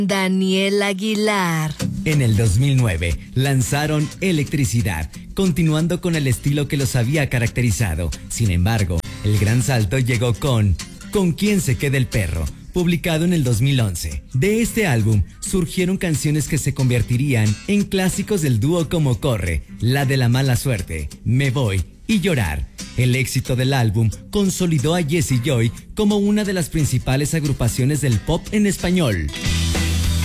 Daniel Aguilar. En el 2009 lanzaron Electricidad, continuando con el estilo que los había caracterizado. Sin embargo, el gran salto llegó con quién se queda el perro, publicado en el 2011. De este álbum surgieron canciones que se convertirían en clásicos del dúo como Corre, La de la mala suerte, Me voy y Llorar. El éxito del álbum consolidó a Jesse Joy como una de las principales agrupaciones del pop en español.